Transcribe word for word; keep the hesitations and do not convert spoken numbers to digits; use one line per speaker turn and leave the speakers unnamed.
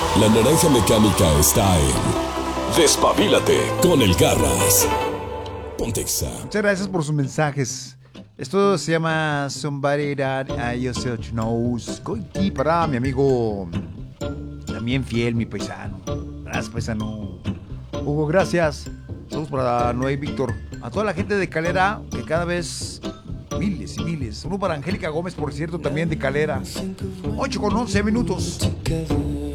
La naranja mecánica está en Despabilate con el Garras. Pontexa.
Muchas gracias por sus mensajes. Esto se llama Somebody That I Just Knows. Coiti para mi amigo, también fiel, mi paisano. Gracias, paisano. Hugo, gracias. Saludos para Noé y Víctor. A toda la gente de Calera, que cada vez miles y miles. Uno para Angélica Gómez, por cierto, también de Calera. ocho con once minutos.